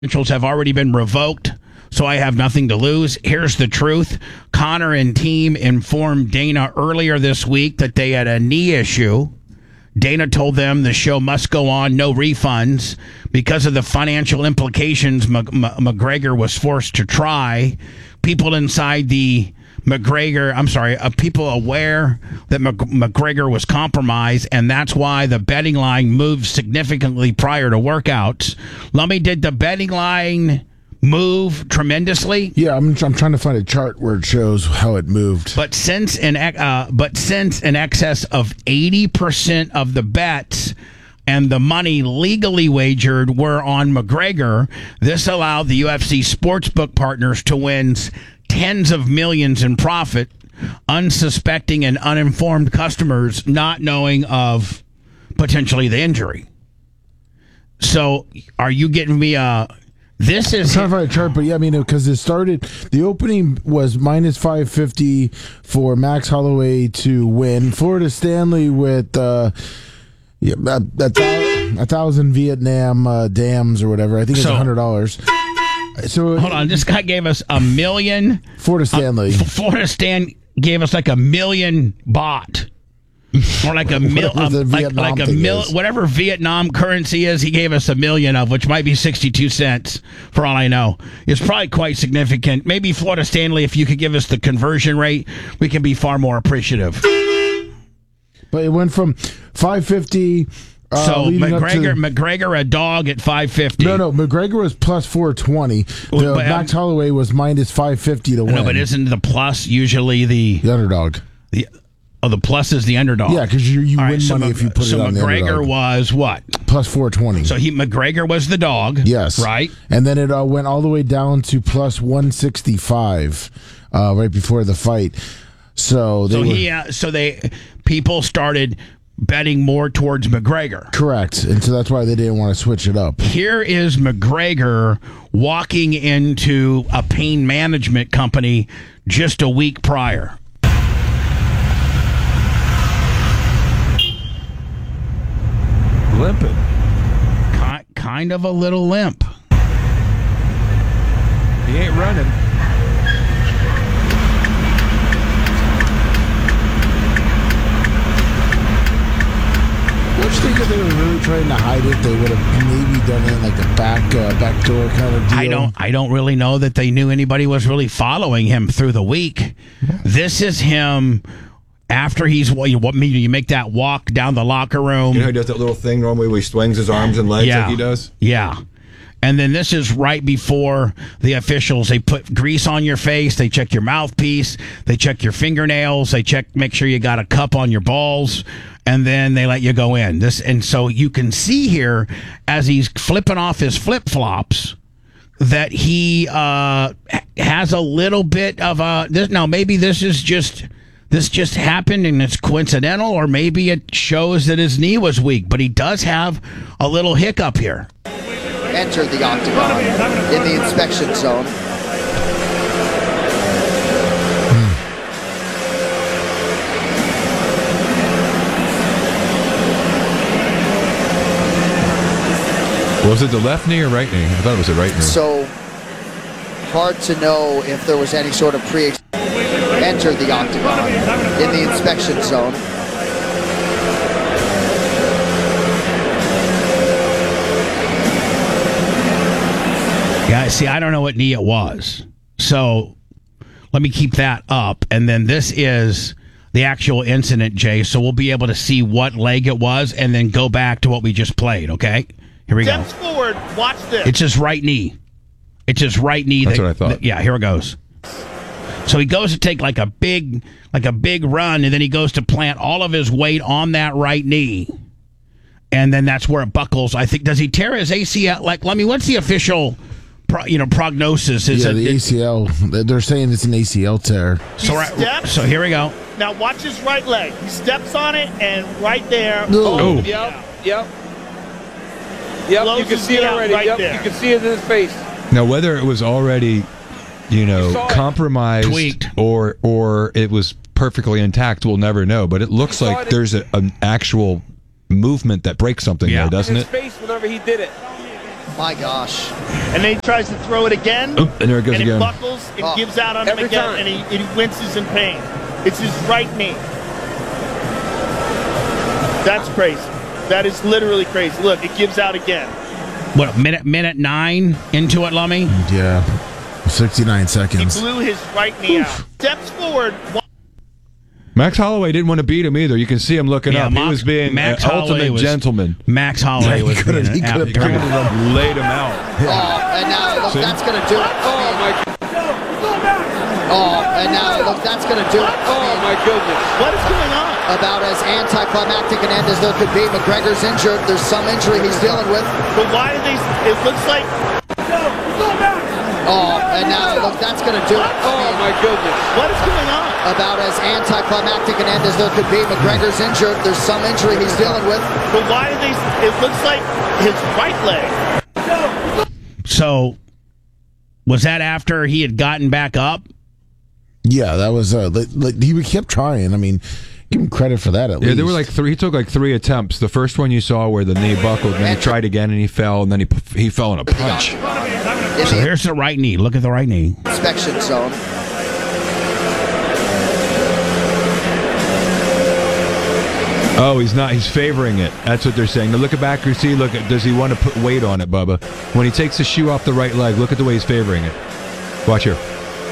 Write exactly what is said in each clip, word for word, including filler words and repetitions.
Credentials have already been revoked, so I have nothing to lose. Here's the truth. Connor and team informed Dana earlier this week that they had a knee issue. Dana told them the show must go on, no refunds. Because of the financial implications, M- M- McGregor was forced to try. People inside the McGregor, I'm sorry, uh, people aware that Mc- McGregor was compromised, and that's why the betting line moved significantly prior to workouts. Lummy, did the betting line move tremendously? Yeah, I'm I'm trying to find a chart where it shows how it moved. But since in uh, but since in excess of eighty percent of the bets and the money legally wagered were on McGregor, this allowed the U F C sportsbook partners to win tens of millions in profit, unsuspecting and uninformed customers not knowing of potentially the injury. So, are you getting me a? This is I'm trying to find a chart, but yeah, I mean, because it started, the opening was minus five fifty for Max Holloway to win. Florida Stanley with uh, yeah, a, a, thousand, a thousand Vietnam uh, dams or whatever. I think it's a So- hundred dollars. So Hold on, this guy gave us a million. Florida Stanley. Uh, Florida Stan gave us like a million baht. Or like a mil, Whatever um, the like, Vietnam like a thing mil, is. whatever Vietnam currency is. He gave us a million of, which might be sixty-two cents for all I know. It's probably quite significant. Maybe Florida Stanley, if you could give us the conversion rate, we can be far more appreciative. But it went from five fifty. Uh, so leading up to- McGregor, McGregor, a dog at five fifty. No, no, McGregor was plus four twenty. The Well, but, um, Max Holloway was minus five fifty to win. No, but isn't the plus usually the the underdog? the oh the plus is the underdog? Yeah, because you you All win right, so money Mc- if you put so it on the McGregor underdog. was what? Plus four twenty. So he McGregor was the dog. Yes. Right. And then it uh, went all the way down to plus one sixty-five uh, right before the fight. So they So were he uh, so they people started betting more towards McGregor. correct. And so that's why they didn't want to switch it up. Here is McGregor walking into a pain management company just a week prior. Limping. Ki- kind of a little limp. He ain't running. Don't you think if they were really trying to hide it, they would have maybe done it like a back uh, back door kind of deal? I don't I don't really know that they knew anybody was really following him through the week. This is him after he's what you what me you make that walk down the locker room. You know, he does that little thing normally where he swings his arms and legs Yeah. like he does. Yeah. And then this is right before the officials. They put grease on your face. They check your mouthpiece. They check your fingernails. They check, make sure you got a cup on your balls. And then they let you go in. This, and so you can see here as he's flipping off his flip flops that he uh, has a little bit of a. This, now maybe this is just this just happened and it's coincidental, or maybe it shows that his knee was weak. But he does have a little hiccup here. Enter the octagon in the inspection zone. Was it the left knee or right knee? I thought it was the right knee. So hard to know if there was any sort of pre. Enter the octagon in the inspection zone. Yeah, see, I don't know what knee it was. So let me keep that up. And then this is the actual incident, Jay. So we'll be able to see what leg it was and then go back to what we just played, okay? Here we go. Steps forward. Watch this. It's his right knee. It's his right knee. That's that- what I thought. that- yeah, here it goes. So he goes to take like a big, like a big run, and then he goes to plant all of his weight on that right knee. And then that's where it buckles. I think, does he tear his A C L? Like, let me, what's the official, pro, you know, prognosis? Is Yeah, it, the A C L. They're saying it's an A C L tear. so, He right, steps. so here we go. Now watch his right leg. He steps on it, and right there. Oh. Yep, yep. Yep, Blows you can his see it knee out already. right Yep, there. you can see it in his face. Now, whether it was already, you know, You saw it. compromised Tweaked. or or it was perfectly intact, we'll never know. But it looks You saw like it. there's a, an actual movement that breaks something Yeah. there, doesn't In his it? face whenever he did it. my gosh. And then he tries to throw it again. Oop, and there it goes and again. it buckles, it Oh, gives out on him every again, time. and he, he winces in pain. It's his right knee. That's crazy. That is literally crazy. Look, it gives out again. What, minute minute nine into it, Lummy? Yeah. sixty-nine He seconds. blew his right knee out. Steps forward. Max Holloway didn't want to beat him either. You can see him looking Yeah, up. Max- he was being Max an Holloway ultimate was- gentleman. Max Holloway He was could've- being he an could've absolute- pounded Laid him out. Oh, and now look, See? that's going to do it. Oh my, Oh, and now look, that's going to do it. oh my goodness. What is going on? About as anticlimactic an end as there could be. McGregor's injured. There's some injury he's dealing with. But why do they? It looks like Oh, and now look, that's going to do it. Oh my goodness. what is going on? About as anticlimactic an end as there could be. McGregor's injured. There's some injury he's dealing with. But why do they? It looks like his right leg. So, was that after he had gotten back up? Yeah, that was. Uh, like, like, he kept trying. I mean, give him credit for that at Yeah, least. there were like three. He took like three attempts. The first one you saw where the knee buckled, and then he tried again and he fell, and then he he fell in a punch. In So the here's the right knee. Look at the right knee. inspection zone. Oh, he's not. He's favoring it. That's what they're saying. Now look at accuracy. Look at. Does he want to put weight on it, Bubba? When he takes the shoe off the right leg, look at the way he's favoring it. Watch here.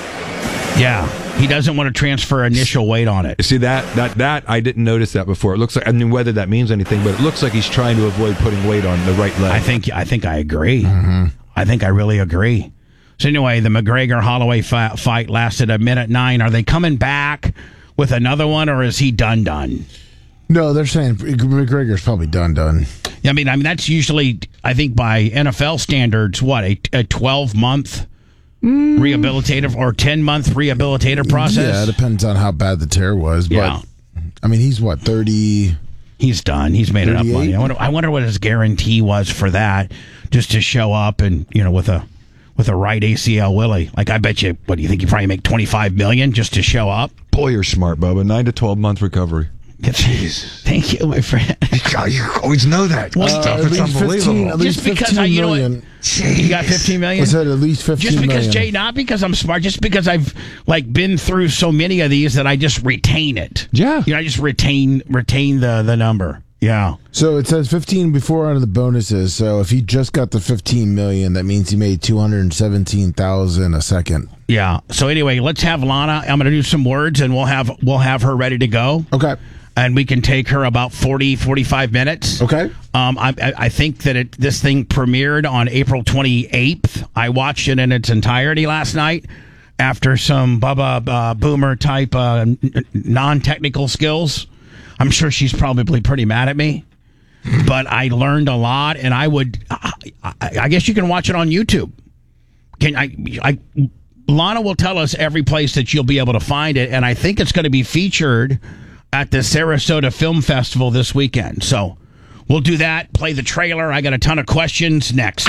Yeah, he doesn't want to transfer initial weight on it. See that that that I didn't notice that before. It looks like I mean whether that means anything, but it looks like he's trying to avoid putting weight on the right leg. I think I think I agree. Mm-hmm. I think I really agree. So anyway, the McGregor Holloway fi- fight lasted a minute nine. Are they coming back with another one, or is he done done? No, they're saying McGregor's probably done done. I mean, I mean that's usually I think by N F L standards, what a, a twelve month rehabilitative or ten month rehabilitative process. Yeah, it depends on how bad the tear was. But Yeah. I mean, he's what thirty. He's done. He's made enough thirty-eight? money. I wonder. I wonder what his guarantee was for that, just to show up and you know with a with a right A C L Willie. Like I bet you. What do you think? You probably make twenty five million just to show up. Boy, you're smart, Bubba. Nine to twelve month recovery. Jeez. Thank you, my friend. You always know that Well, stuff. at It's least fifteen. unbelievable. At least Just because fifteen I, you know what? million. You got fifteen million. I said at least fifteen Just because million. Jay, not because I'm smart, just because I've like been through so many of these that I just retain it. Yeah. You know, I just retain retain the the number. Yeah. So it says fifteen before under the bonuses. So if he just got the fifteen million, that means he made two hundred seventeen thousand a second. Yeah. So anyway, let's have Lana. I'm going to do some words, and we'll have we'll have her ready to go, Okay. and we can take her about forty, forty-five minutes. Okay. Um, I, I I think that it, this thing premiered on April twenty-eighth. I watched it in its entirety last night after some Bubba uh, Boomer type uh, n- non-technical skills. I'm sure she's probably pretty mad at me, but I learned a lot, and I would. I, I, I guess you can watch it on YouTube. Can I? I Lana will tell us every place that you'll be able to find it, and I think it's going to be featured at the Sarasota Film Festival this weekend. So we'll do that, play the trailer. I got a ton of questions next.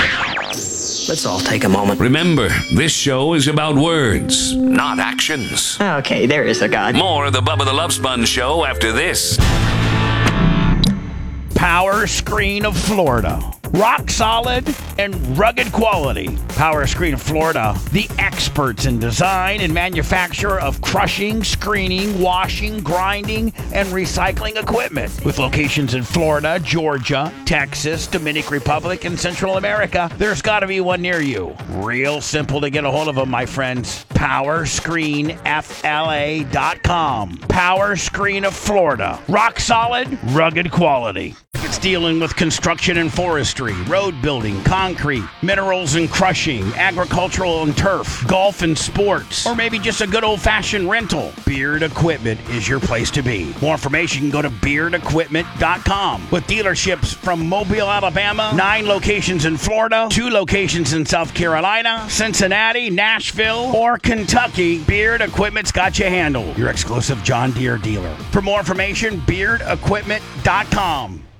Let's all take a moment. Remember, this show is about words, not actions. Okay, there is a God. More of the Bubba the Love Sponge show after this. Power Screen of Florida. Rock solid and rugged quality. Power Screen of Florida, the experts in design and manufacture of crushing, screening, washing, grinding, and recycling equipment. With locations in Florida, Georgia, Texas, Dominican Republic, and Central America, there's got to be one near you. Real simple to get a hold of them, my friends. power screen f l a dot com. Power Screen of Florida. Rock solid, rugged quality. It's dealing with construction and forestry, road building, concrete, minerals and crushing, agricultural and turf, golf and sports, or maybe just a good old-fashioned rental. Beard Equipment is your place to be. More information, go to beard equipment dot com. With dealerships from Mobile, Alabama, nine locations in Florida, two locations in South Carolina, Cincinnati, Nashville, or Kentucky, Beard Equipment's got you handled. Your exclusive John Deere dealer. For more information, beard equipment dot com.